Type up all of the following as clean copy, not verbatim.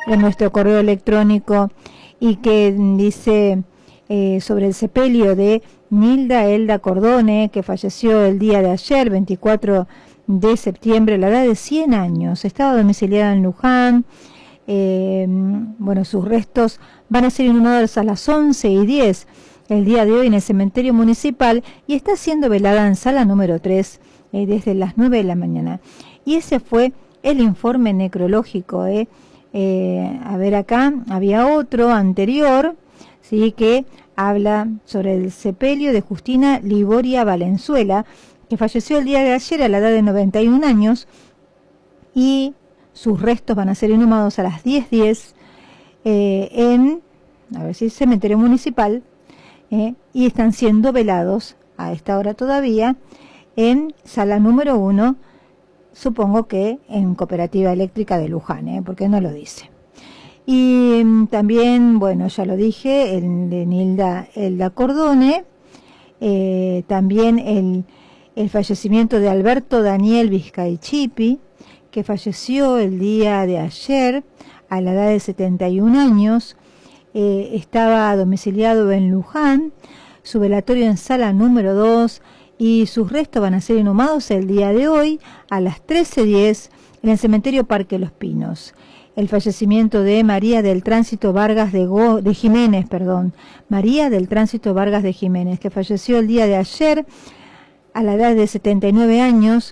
en nuestro correo electrónico y que dice sobre el sepelio de Nilda Elda Cordone, que falleció el día de ayer, 24 de septiembre, a la edad de 100 años. Estaba domiciliada en Luján. Bueno, sus restos van a ser inhumados a las 11:10 el día de hoy en el cementerio municipal y está siendo velada en sala número 3 desde las 9 de la mañana. Y ese fue el informe necrológico. A ver, acá había otro anterior, sí, que habla sobre el sepelio de Justina Liboria Valenzuela, que falleció el día de ayer a la edad de 91 años y sus restos van a ser inhumados a las 10:10 en, a ver si cementerio municipal, y están siendo velados a esta hora todavía en sala número 1, supongo que en Cooperativa Eléctrica de Luján, porque no lo dice. Y también, bueno, ya lo dije, el de Nilda Elda Cordone, también el fallecimiento de Alberto Daniel Vizcaichipi, que falleció el día de ayer a la edad de 71 años, estaba domiciliado en Luján, su velatorio en sala número 2 y sus restos van a ser inhumados el día de hoy a las 13:10 en el cementerio Parque Los Pinos. El fallecimiento de María del Tránsito Vargas de Jiménez, María del Tránsito Vargas de Jiménez, que falleció el día de ayer a la edad de 79 años,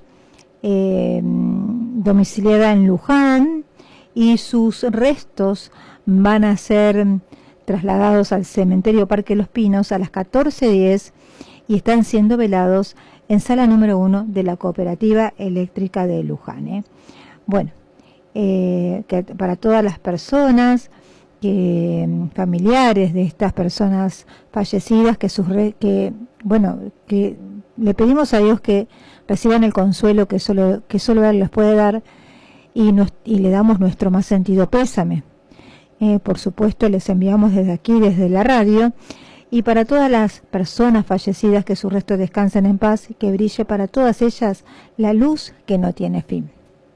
domiciliada en Luján, y sus restos van a ser trasladados al cementerio Parque Los Pinos a las 14:10 y están siendo velados en sala número 1 de la Cooperativa Eléctrica de Luján. Bueno, que para todas las personas, familiares de estas personas fallecidas, que le pedimos a Dios que reciban el consuelo que solo Él les puede dar, y le damos nuestro más sentido pésame. Por supuesto, les enviamos desde aquí, desde la radio, y para todas las personas fallecidas, que sus restos descansen en paz y que brille para todas ellas la luz que no tiene fin.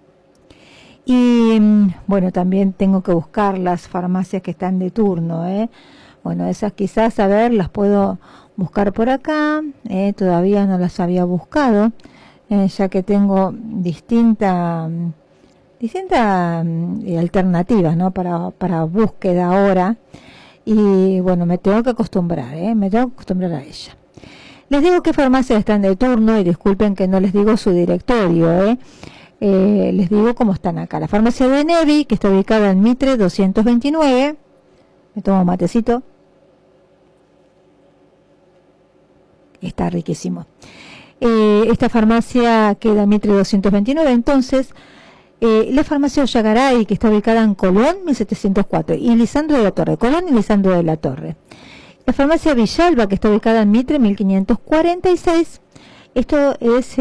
Y bueno, también tengo que buscar las farmacias que están de turno. Bueno, esas quizás, a ver, las puedo buscar por acá. Todavía no las había buscado, ya que tengo distintas alternativas, ¿no? para búsqueda ahora, y bueno, me tengo que acostumbrar a ella. Les digo qué farmacias están de turno y disculpen que no les digo su directorio, les digo cómo están acá. La farmacia de Nevi, que está ubicada en Mitre 229, me tomo un matecito, está riquísimo. Esta farmacia queda en Mitre 229, entonces. La farmacia Ollagaray, que está ubicada en Colón 1704 y Lisandro de la Torre, Colón y Lisandro de la Torre. La farmacia Villalba, que está ubicada en Mitre 1546, esto es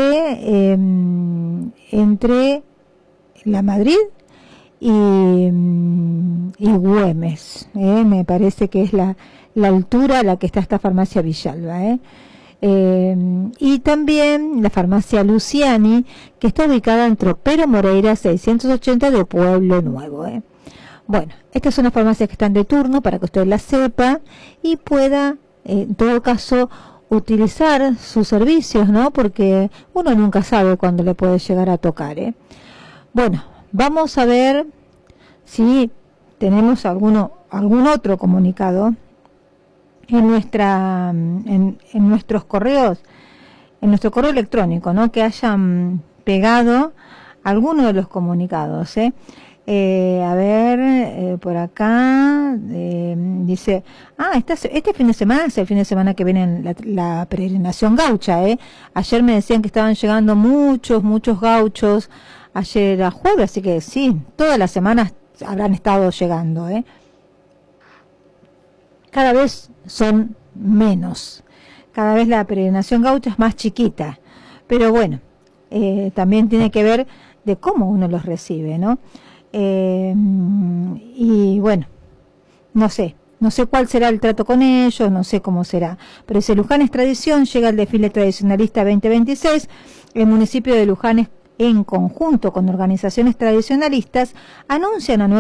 entre La Madrid y Güemes, me parece que es la altura a la que está esta farmacia Villalba, y también la farmacia Luciani, que está ubicada en Tropero Moreira 680 de Pueblo Nuevo. Bueno, estas son las farmacias que están de turno para que usted las sepa y pueda, en todo caso, utilizar sus servicios, ¿no? Porque uno nunca sabe cuándo le puede llegar a tocar. Bueno, vamos a ver si tenemos algún otro comunicado en nuestros correos, en nuestro correo electrónico, ¿no? Que hayan pegado alguno de los comunicados. A ver, por acá dice, este fin de semana es el fin de semana que viene la peregrinación gaucha. Ayer me decían que estaban llegando muchos gauchos ayer era jueves, así que sí, todas las semanas habrán estado llegando. Cada vez son menos, cada vez la peregrinación gaucha es más chiquita, pero bueno, también tiene que ver de cómo uno los recibe, ¿no? Y bueno, no sé cuál será el trato con ellos, no sé cómo será, pero ese Luján es tradición, llega el desfile tradicionalista 2026, el municipio de Luján, en conjunto con organizaciones tradicionalistas, anuncian a